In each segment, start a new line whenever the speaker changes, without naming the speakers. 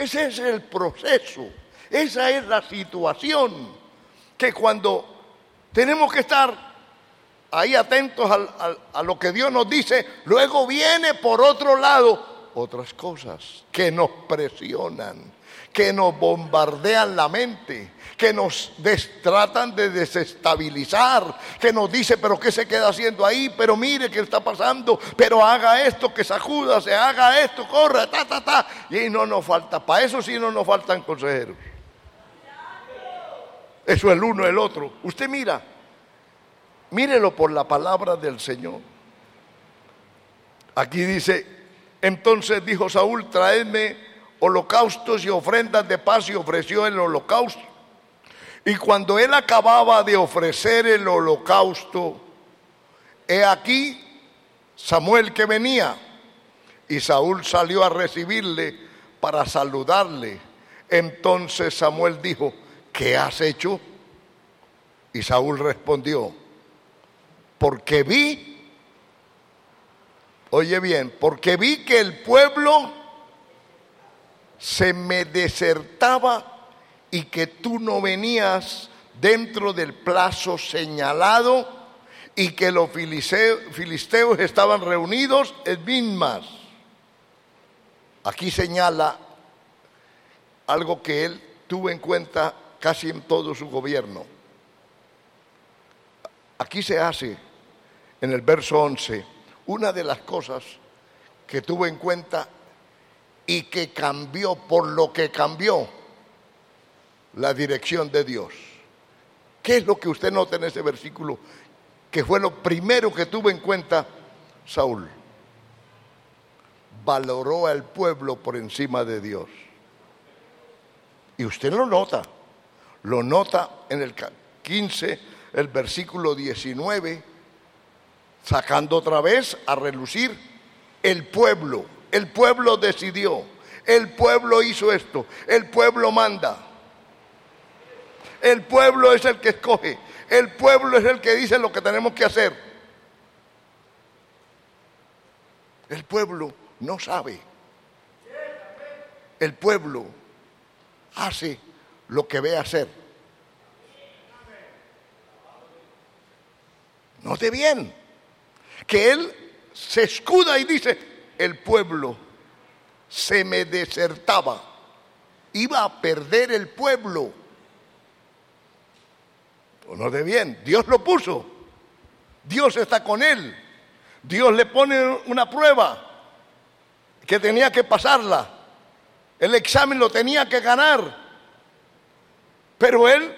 Ese es el proceso, esa es la situación, que cuando tenemos que estar ahí atentos a lo que Dios nos dice, luego viene por otro lado otras cosas que nos presionan, que nos bombardean la mente, que nos tratan de desestabilizar, que nos dice, pero ¿qué se queda haciendo ahí? Pero mire qué está pasando, pero haga esto, que sacuda, se haga esto, corra, y no nos falta, para eso sí no nos faltan consejeros. Eso es el uno el otro. Usted mírelo por la palabra del Señor. Aquí dice, entonces dijo Saúl, traedme holocaustos y ofrendas de paz, y ofreció el holocausto. Y cuando él acababa de ofrecer el holocausto, he aquí Samuel que venía, y Saúl salió a recibirle para saludarle. Entonces Samuel dijo, ¿qué has hecho? Y Saúl respondió, porque vi, oye bien, porque vi que el pueblo se me desertaba y que tú no venías dentro del plazo señalado, y que los filisteos estaban reunidos en Mismas. Aquí señala algo que él tuvo en cuenta casi en todo su gobierno. Aquí se hace, en el verso 11, una de las cosas que tuvo en cuenta y que cambió, por lo que cambió la dirección de Dios. ¿Qué es lo que usted nota en ese versículo? Que fue lo primero que tuvo en cuenta Saúl. Valoró al pueblo por encima de Dios. Y usted lo nota en el 15, el versículo 19, sacando otra vez a relucir el pueblo. El pueblo decidió, el pueblo hizo esto, el pueblo manda. El pueblo es el que escoge, el pueblo es el que dice lo que tenemos que hacer. El pueblo no sabe. El pueblo hace lo que ve hacer. Note bien que él se escuda y dice, el pueblo se me desertaba. Iba a perder el pueblo. Note bien, Dios lo puso. Dios está con él. Dios le pone una prueba que tenía que pasarla. El examen lo tenía que ganar. Pero él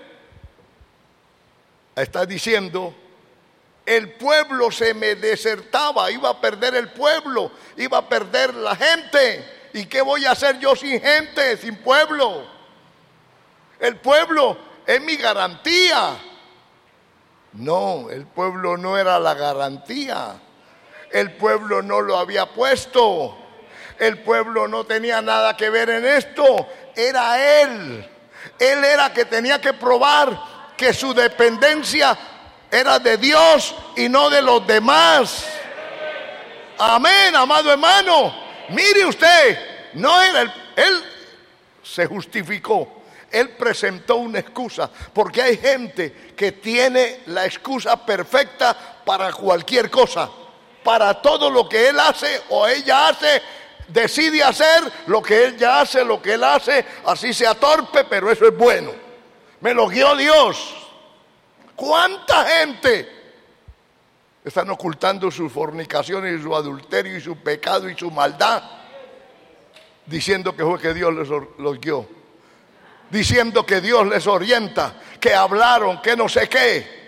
está diciendo, el pueblo se me desertaba, iba a perder el pueblo, iba a perder la gente. ¿Y qué voy a hacer yo sin gente, sin pueblo? El pueblo es mi garantía. No, el pueblo no era la garantía. El pueblo no lo había puesto. El pueblo no tenía nada que ver en esto. Era él. Él era que tenía que probar que su dependencia era de Dios y no de los demás. Amén, amado hermano. Mire usted, no era él se justificó. Él presentó una excusa, porque hay gente que tiene la excusa perfecta para cualquier cosa. Para todo lo que él hace o ella hace, decide hacer lo que ella hace, lo que él hace, así sea torpe, pero eso es bueno. Me lo guió Dios. ¿Cuánta gente están ocultando sus fornicaciones y su adulterio y su pecado y su maldad, diciendo que fue que Dios los guió? Diciendo que Dios les orienta, que hablaron, que no sé qué.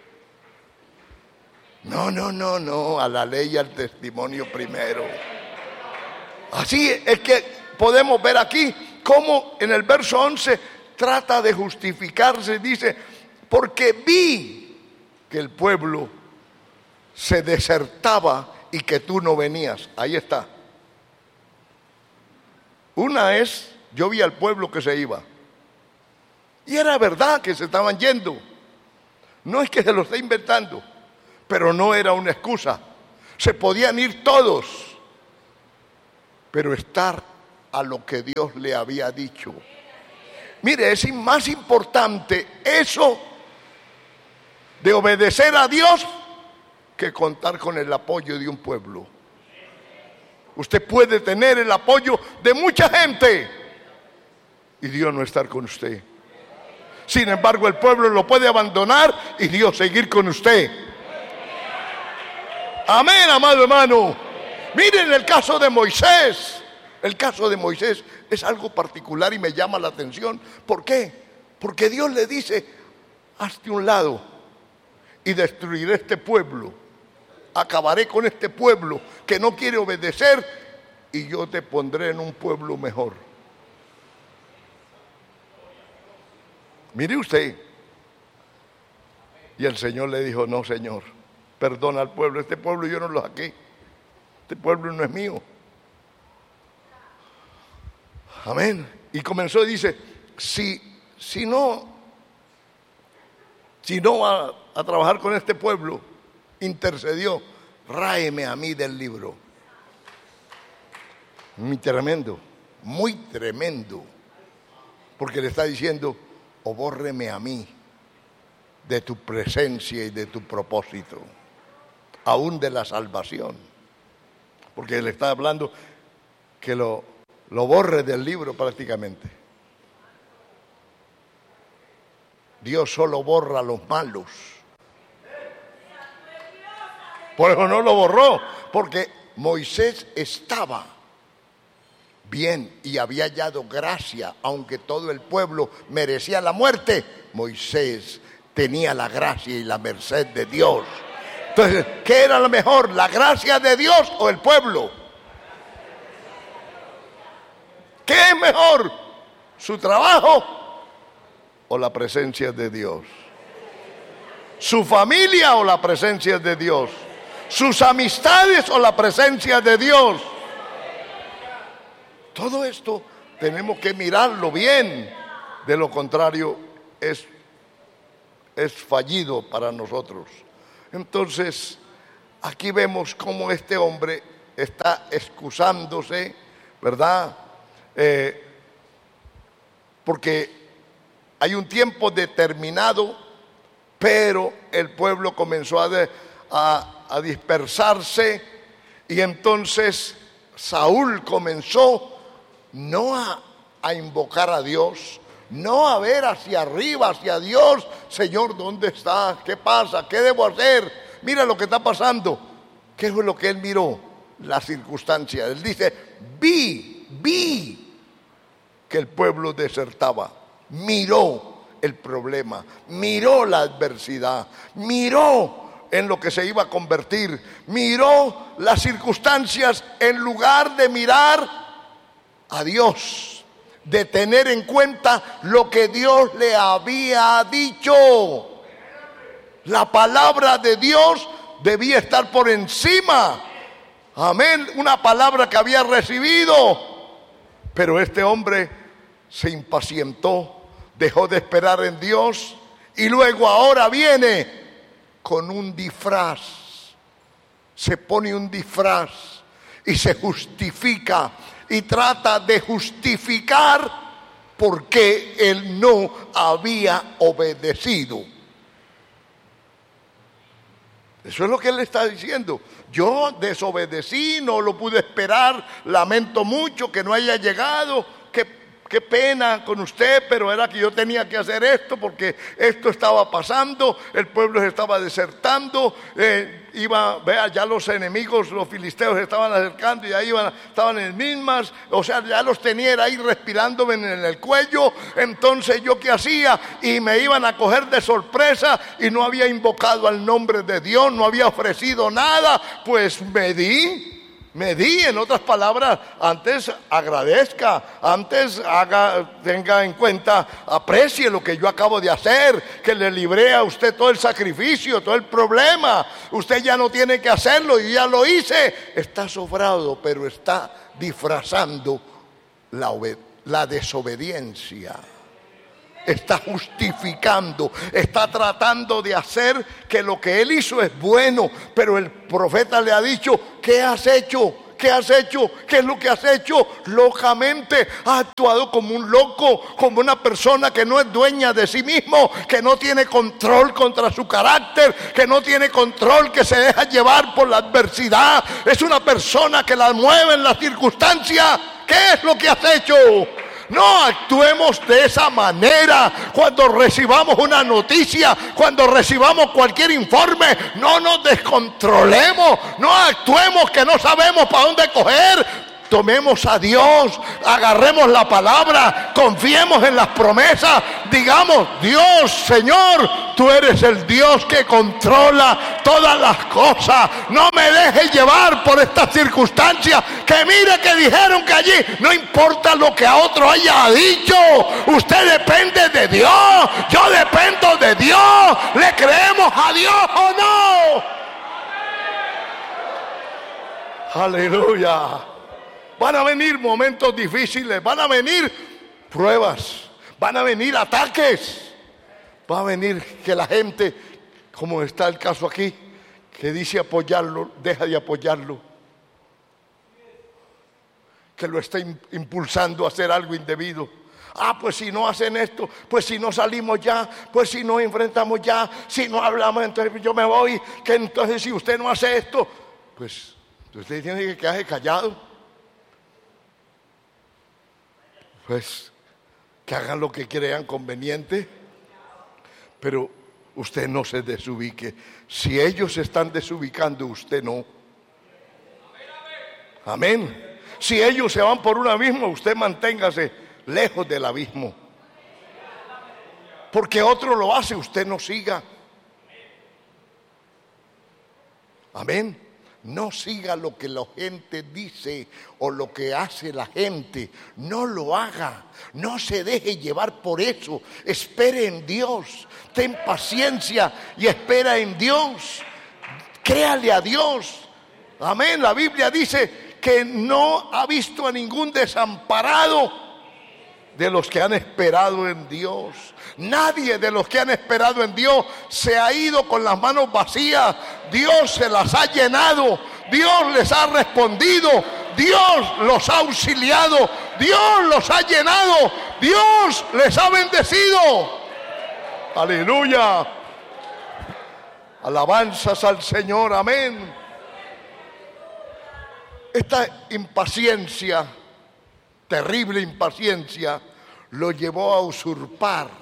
No, a la ley y al testimonio primero. Así es que podemos ver aquí cómo en el verso 11 trata de justificarse. Dice, porque vi que el pueblo se desertaba y que tú no venías. Ahí está. Una es, yo vi al pueblo que se iba. Y era verdad que se estaban yendo. No es que se lo esté inventando, pero no era una excusa. Se podían ir todos, pero estar a lo que Dios le había dicho. Mire, es más importante eso de obedecer a Dios que contar con el apoyo de un pueblo. Usted puede tener el apoyo de mucha gente y Dios no estar con usted. Sin embargo, el pueblo lo puede abandonar y Dios seguir con usted. Amén, amado hermano. Miren el caso de Moisés. El caso de Moisés es algo particular y me llama la atención. ¿Por qué? Porque Dios le dice: hazte un lado y destruiré este pueblo. Acabaré con este pueblo que no quiere obedecer y yo te pondré en un pueblo mejor. Mire usted. Y el Señor le dijo: no, Señor, perdona al pueblo. Este pueblo yo no lo saqué. Este pueblo no es mío. Amén. Y comenzó y dice: si no va a trabajar con este pueblo, intercedió, ráeme a mí del libro. Muy tremendo, muy tremendo. Porque le está diciendo: o bórreme a mí de tu presencia y de tu propósito, aún de la salvación. Porque le está hablando que lo borre del libro prácticamente. Dios solo borra a los malos. Por eso no lo borró, porque Moisés estaba bien y había hallado gracia, aunque todo el pueblo merecía la muerte. Moisés tenía la gracia y la merced de Dios. Entonces, ¿qué era lo mejor? ¿La gracia de Dios o el pueblo? ¿Qué es mejor? ¿Su trabajo o la presencia de Dios? ¿Su familia o la presencia de Dios? ¿Sus amistades o la presencia de Dios? Todo esto tenemos que mirarlo bien. De lo contrario, es fallido para nosotros. Entonces, aquí vemos cómo este hombre está excusándose, ¿verdad? Porque hay un tiempo determinado, pero el pueblo comenzó a dispersarse, y entonces Saúl comenzó no a invocar a Dios, no a ver hacia arriba, hacia Dios. Señor, ¿dónde está? ¿Qué pasa? ¿Qué debo hacer? Mira lo que está pasando. ¿Qué fue lo que él miró? La circunstancia. Él dice: vi que el pueblo desertaba. Miró el problema, miró la adversidad, miró en lo que se iba a convertir, miró las circunstancias en lugar de mirar a Dios, de tener en cuenta lo que Dios le había dicho. La palabra de Dios debía estar por encima. Amén, una palabra que había recibido. Pero este hombre se impacientó, dejó de esperar en Dios y luego ahora viene con un disfraz. Se pone un disfraz y se justifica y trata de justificar por qué él no había obedecido. Eso es lo que él está diciendo. Yo desobedecí, no lo pude esperar, lamento mucho que no haya llegado, qué pena con usted, pero era que yo tenía que hacer esto porque esto estaba pasando, el pueblo se estaba desertando, vea, ya los enemigos, los filisteos estaban acercando y ahí estaban en mismas, o sea, ya los tenía ahí respirándome en el cuello. Entonces, ¿yo qué hacía? Y me iban a coger de sorpresa y no había invocado al nombre de Dios, no había ofrecido nada. Pues me di, en otras palabras, antes agradezca, antes tenga en cuenta, aprecie lo que yo acabo de hacer, que le libré a usted todo el sacrificio, todo el problema. Usted ya no tiene que hacerlo, yo ya lo hice. Está sobrado, pero está disfrazando la desobediencia. Está justificando, está tratando de hacer que lo que él hizo es bueno, pero el profeta le ha dicho: ¿qué has hecho? ¿Qué has hecho? ¿Qué es lo que has hecho? Locamente. Has actuado como un loco, como una persona que no es dueña de sí mismo, que no tiene control contra su carácter, que no tiene control, que se deja llevar por la adversidad. Es una persona que la mueve en las circunstancias. ¿Qué es lo que has hecho? No actuemos de esa manera cuando recibamos una noticia, cuando recibamos cualquier informe. No nos descontrolemos, no actuemos que no sabemos para dónde coger. Tomemos a Dios, agarremos la palabra, confiemos en las promesas, digamos: Dios, Señor, tú eres el Dios que controla todas las cosas. No me dejes llevar por estas circunstancias, que mire que dijeron que allí, no importa lo que a otro haya dicho, usted depende de Dios, yo dependo de Dios. ¿Le creemos a Dios o no? Aleluya. Van a venir momentos difíciles, van a venir pruebas, van a venir ataques, va a venir que la gente, como está el caso aquí, que dice apoyarlo, deja de apoyarlo, que lo está impulsando a hacer algo indebido. Pues si no hacen esto, pues si no salimos ya, pues si no enfrentamos ya, si no hablamos, entonces yo me voy, que entonces si usted no hace esto, pues usted tiene que quedarse callado. Pues que hagan lo que crean conveniente, pero usted no se desubique. Si ellos se están desubicando, usted no. Amén. Si ellos se van por un abismo, usted manténgase lejos del abismo. Porque otro lo hace, usted no siga. Amén. No siga lo que la gente dice o lo que hace la gente. No lo haga. No se deje llevar por eso. Espere en Dios. Ten paciencia y espera en Dios. Créale a Dios. Amén. La Biblia dice que no ha visto a ningún desamparado de los que han esperado en Dios. Nadie de los que han esperado en Dios se ha ido con las manos vacías. Dios se las ha llenado, Dios les ha respondido, Dios los ha auxiliado, Dios los ha llenado, Dios les ha bendecido. Aleluya. Alabanzas al Señor, amén. Esta impaciencia, terrible impaciencia, lo llevó a usurpar,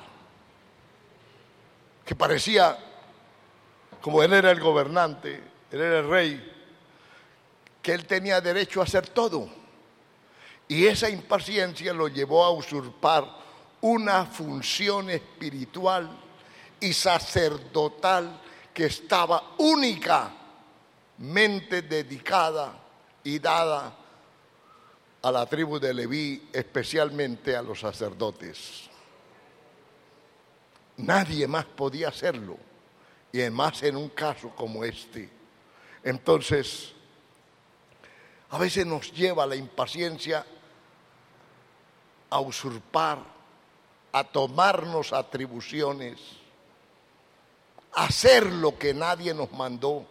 que parecía, como él era el gobernante, él era el rey, que él tenía derecho a hacer todo. Y esa impaciencia lo llevó a usurpar una función espiritual y sacerdotal que estaba únicamente dedicada y dada a la tribu de Leví, especialmente a los sacerdotes. Nadie más podía hacerlo, y además en un caso como este. Entonces, a veces nos lleva la impaciencia a usurpar, a tomarnos atribuciones, a hacer lo que nadie nos mandó.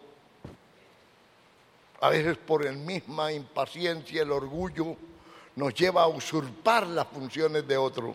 A veces por la misma impaciencia, el orgullo nos lleva a usurpar las funciones de otro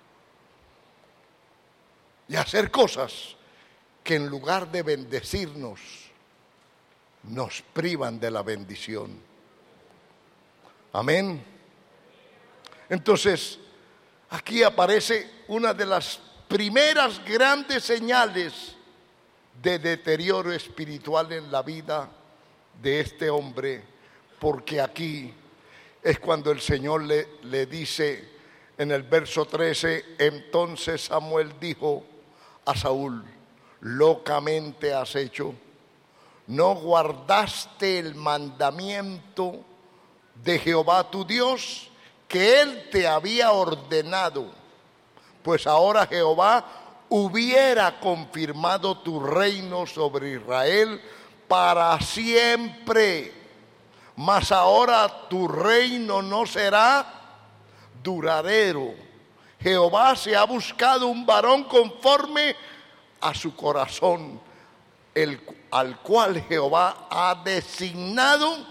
y a hacer cosas que en lugar de bendecirnos, nos privan de la bendición. Amén. Entonces, aquí aparece una de las primeras grandes señales de deterioro espiritual en la vida de este hombre, porque aquí es cuando el Señor le dice en el verso 13: entonces Samuel dijo a Saúl: locamente has hecho, no guardaste el mandamiento de Jehová tu Dios que él te había ordenado, pues ahora Jehová hubiera confirmado tu reino sobre Israel para siempre, mas ahora tu reino no será duradero. Jehová se ha buscado un varón conforme a su corazón, al cual Jehová ha designado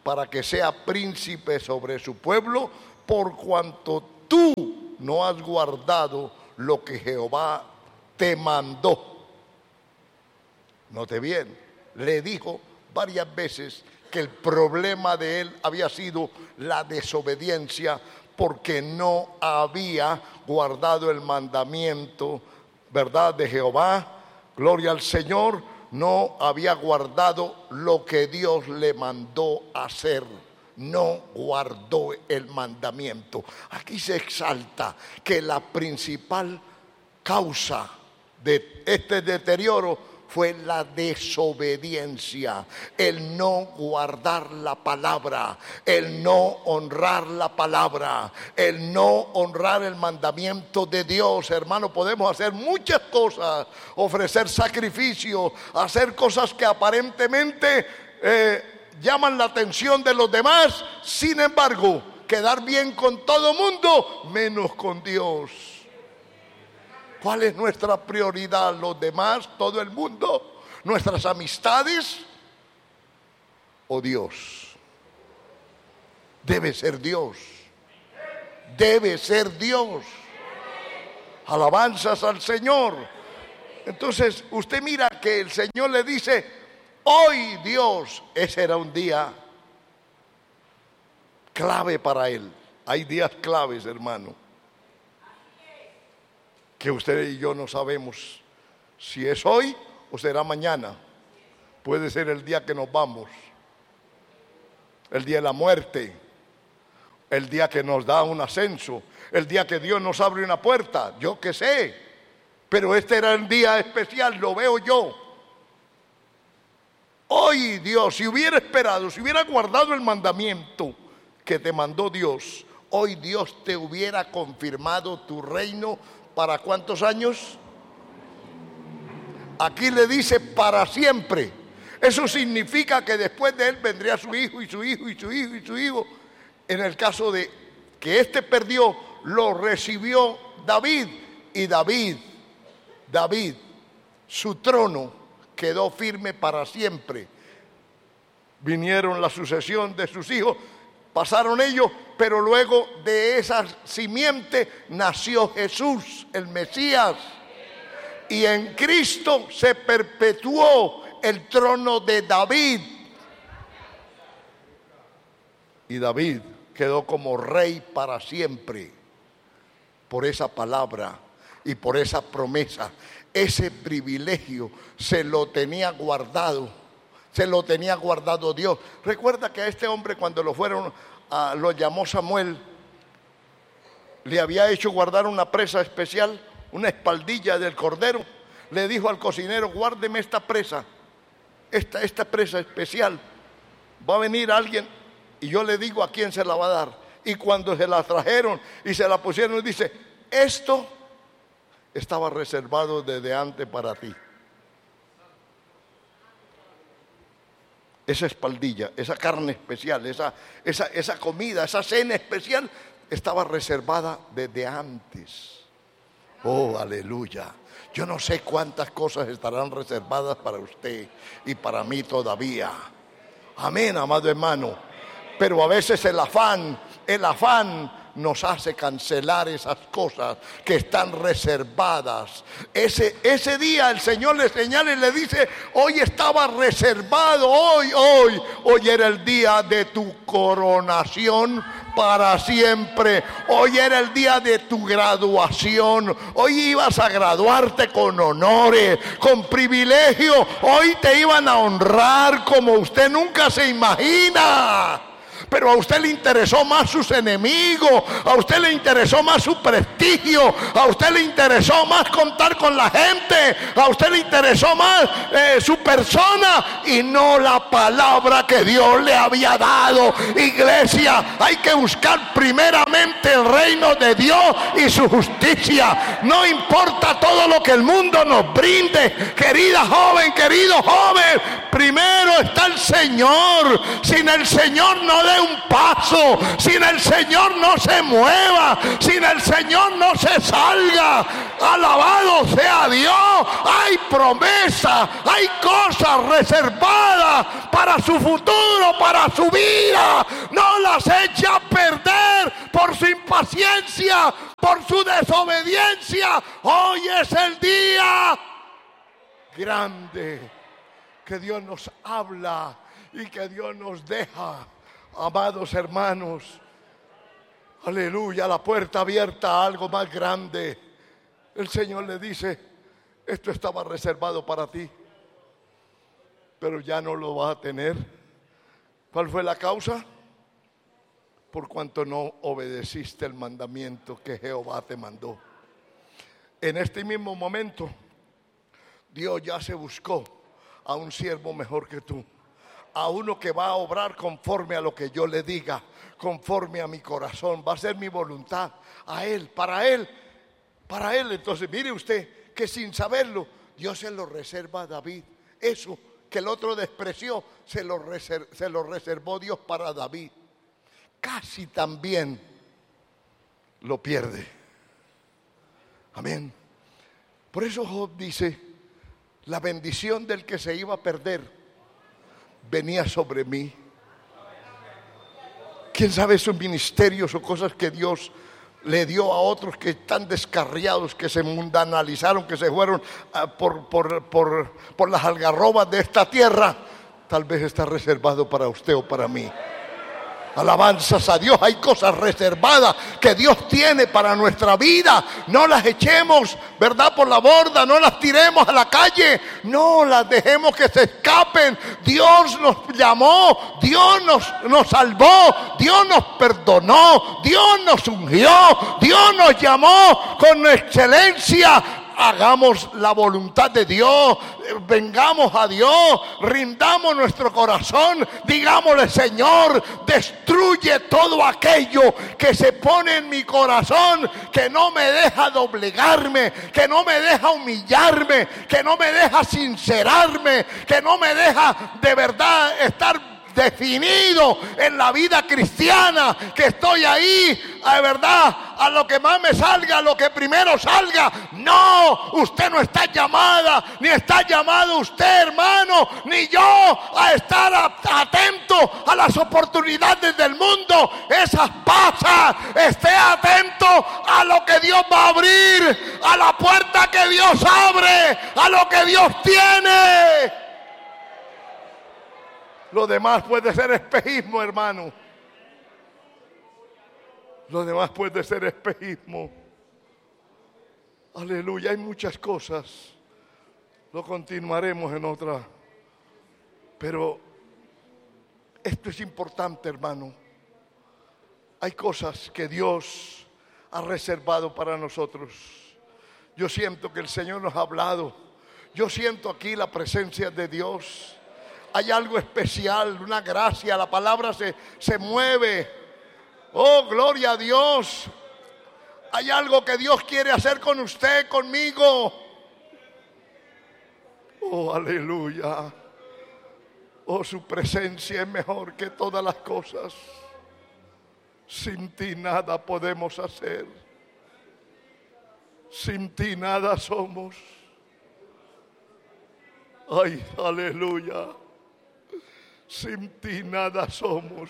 para que sea príncipe sobre su pueblo, por cuanto tú no has guardado lo que Jehová te mandó. Note bien, le dijo varias veces que el problema de él había sido la desobediencia, porque no había guardado el mandamiento, ¿verdad?, de Jehová. Gloria al Señor. No había guardado lo que Dios le mandó hacer. No guardó el mandamiento. Aquí se exalta que la principal causa de este deterioro fue la desobediencia, el no guardar la palabra, el no honrar la palabra, el no honrar el mandamiento de Dios. Hermano, podemos hacer muchas cosas, ofrecer sacrificios, hacer cosas que aparentemente llaman la atención de los demás, sin embargo, quedar bien con todo mundo, menos con Dios. ¿Cuál es nuestra prioridad? ¿Los demás, todo el mundo, nuestras amistades o Dios? Debe ser Dios. Debe ser Dios. Alabanzas al Señor. Entonces usted mira que el Señor le dice: hoy Dios, ese era un día clave para él. Hay días claves, hermano, que usted y yo no sabemos si es hoy o será mañana. Puede ser el día que nos vamos, el día de la muerte, el día que nos da un ascenso, el día que Dios nos abre una puerta, yo qué sé. Pero este era el día especial, lo veo yo. Hoy Dios, si hubiera esperado, si hubiera guardado el mandamiento que te mandó Dios, hoy Dios te hubiera confirmado tu reino. ¿Para cuántos años? Aquí le dice para siempre. Eso significa que después de él vendría su hijo y su hijo y su hijo y su hijo. En el caso de que este perdió, lo recibió David. Y David, su trono quedó firme para siempre. Vinieron la sucesión de sus hijos, pasaron ellos, pero luego de esa simiente nació Jesús, el Mesías. Y en Cristo se perpetuó el trono de David. Y David quedó como rey para siempre por esa palabra y por esa promesa. Ese privilegio se lo tenía guardado. Se lo tenía guardado Dios. Recuerda que a este hombre, cuando lo llamó Samuel, le había hecho guardar una presa especial, una espaldilla del cordero. Le dijo al cocinero: guárdeme esta presa, esta presa especial. Va a venir alguien y yo le digo a quién se la va a dar. Y cuando se la trajeron y se la pusieron, dice: esto estaba reservado desde antes para ti. Esa espaldilla, esa carne especial, esa comida, esa cena especial estaba reservada desde antes. Oh, aleluya. Yo no sé cuántas cosas estarán reservadas para usted y para mí todavía. Amén, amado hermano. Pero a veces el afán nos hace cancelar esas cosas que están reservadas. Ese día el Señor le señala y le dice: hoy estaba reservado, hoy era el día de tu coronación para siempre. Hoy era el día de tu graduación. Hoy ibas a graduarte con honores, con privilegio. Hoy te iban a honrar como usted nunca se imagina. Pero a usted le interesó más sus enemigos, a usted le interesó más su prestigio, a usted le interesó más contar con la gente, a usted le interesó más su persona y no la palabra que Dios le había dado. Iglesia, hay que buscar primeramente el reino de Dios y su justicia. No importa todo lo que el mundo nos brinde, querida joven, querido joven, primero está el Señor. Sin el Señor no dé un paso, sin el Señor no se mueva, sin el Señor no se salga. Alabado sea Dios. Hay promesa, hay cosas reservadas para su futuro, para su vida. No las eche a perder por su impaciencia, por su desobediencia. Hoy es el día grande que Dios nos habla y que Dios nos deja, amados hermanos. Aleluya, la puerta abierta a algo más grande. El Señor le dice: esto estaba reservado para ti, pero ya no lo vas a tener. ¿Cuál fue la causa? Por cuanto no obedeciste el mandamiento que Jehová te mandó. En este mismo momento, Dios ya se buscó a un siervo mejor que tú, a uno que va a obrar conforme a lo que yo le diga, conforme a mi corazón, va a ser mi voluntad, a Él, para Él, para Él. Entonces mire usted que sin saberlo, Dios se lo reserva a David. Eso que el otro despreció, se lo reservó Dios para David. Casi también lo pierde. Amén. Por eso Job dice: la bendición del que se iba a perder venía sobre mí. ¿Quién sabe esos ministerios o cosas que Dios le dio a otros que están descarriados, que se mundanalizaron, que se fueron por las algarrobas de esta tierra? Tal vez está reservado para usted o para mí. Alabanzas a Dios. Hay cosas reservadas que Dios tiene para nuestra vida. No las echemos, ¿verdad?, por la borda. No las tiremos a la calle. No las dejemos que se escapen. Dios nos llamó. Dios nos salvó. Dios nos perdonó. Dios nos ungió. Dios nos llamó con excelencia. Hagamos la voluntad de Dios, vengamos a Dios, rindamos nuestro corazón, digámosle: Señor, destruye todo aquello que se pone en mi corazón, que no me deja doblegarme, que no me deja humillarme, que no me deja sincerarme, que no me deja de verdad estar definido en la vida cristiana, que estoy ahí, de verdad, a lo que más me salga, a lo que primero salga. No, usted no está llamada, ni está llamado usted, hermano, ni yo, a estar atento a las oportunidades del mundo. Esas pasan. Esté atento a lo que Dios va a abrir, a la puerta que Dios abre, a lo que Dios tiene. Lo demás puede ser espejismo, hermano. Lo demás puede ser espejismo. Aleluya, hay muchas cosas. Lo continuaremos en otra. Pero esto es importante, hermano. Hay cosas que Dios ha reservado para nosotros. Yo siento que el Señor nos ha hablado. Yo siento aquí la presencia de Dios. Hay algo especial, una gracia, la palabra se mueve. Oh, gloria a Dios. Hay algo que Dios quiere hacer con usted, conmigo. Oh, aleluya. Oh, su presencia es mejor que todas las cosas. Sin ti nada podemos hacer. Sin ti nada somos. Ay, aleluya. Sin ti nada somos.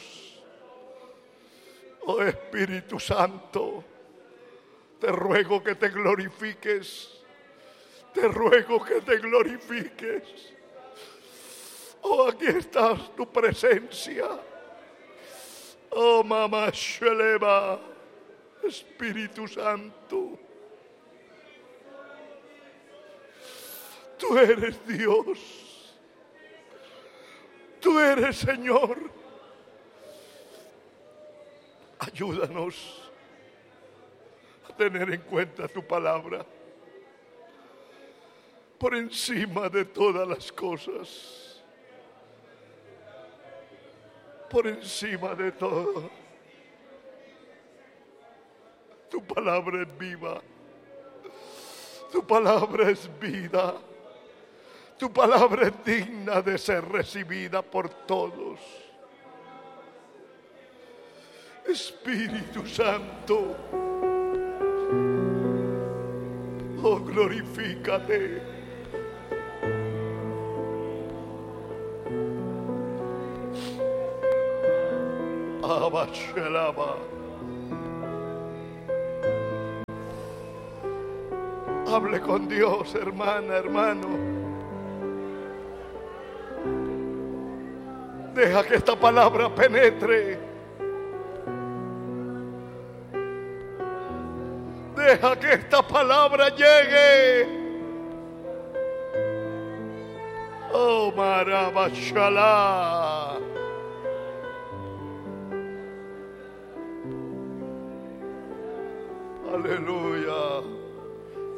Oh Espíritu Santo, te ruego que te glorifiques. Te ruego que te glorifiques. Oh, aquí está tu presencia. Oh, mamá Sheleva, Espíritu Santo. Tú eres Dios. Tú eres Señor. Ayúdanos a tener en cuenta tu palabra por encima de todas las cosas. Por encima de todo. Tu palabra es viva. Tu palabra es vida. Tu palabra es digna de ser recibida por todos. Espíritu Santo, glorifícate. Abashalaba. Hable con Dios, hermana, hermano. Deja que esta palabra penetre. Deja que esta palabra llegue. Oh, Marabashalá. Aleluya.